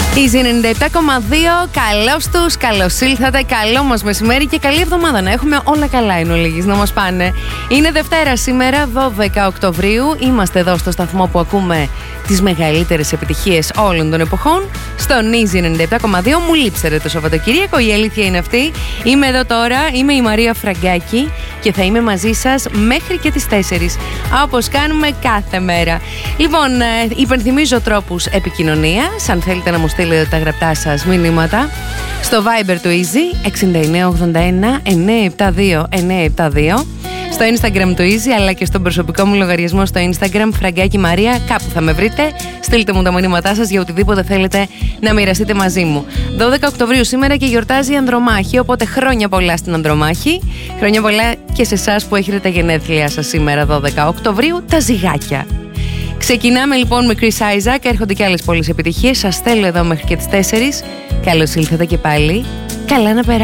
Easy 97,2. Καλώς τους, καλώς ήλθατε. Καλό μας μεσημέρι και καλή εβδομάδα να έχουμε. Όλα καλά είναι ολίγης να μας πάνε. Είναι Δευτέρα σήμερα, 12 Οκτωβρίου. Είμαστε εδώ στο σταθμό που ακούμε τις μεγαλύτερες επιτυχίες όλων των εποχών. Στον Easy 97,2. Μου λείψετε το Σαββατοκύριακο, η αλήθεια είναι αυτή. Είμαι εδώ τώρα, είμαι η Μαρία Φραγκάκη και θα είμαι μαζί σας μέχρι και τις 4, όπως κάνουμε κάθε μέρα. Λοιπόν, υπενθυμίζω τρόπους επικοινωνίας. Αν θέλετε να μου στείλετε τα γραπτά σας μηνύματα στο Viber του Easy 6981 972 972, στο Instagram του Easy αλλά και στον προσωπικό μου λογαριασμό στο Instagram Φραγκάκη Μαρία. Κάπου θα με βρείτε. Στείλτε μου τα μηνύματά σας για οτιδήποτε θέλετε να μοιραστείτε μαζί μου. 12 Οκτωβρίου σήμερα και γιορτάζει η Ανδρομάχη, οπότε χρόνια πολλά στην Ανδρομάχη. Χρόνια πολλά και σε εσάς που έχετε τα γενέθλιά σας σήμερα 12 Οκτωβρίου, τα ζυγάκια. Ξεκινάμε λοιπόν με Chris Isaac, έρχονται και άλλες πολλές επιτυχίες. Σας θέλω εδώ μέχρι και τις 4. Καλώς ήλθατε και πάλι. Καλά να περάσετε.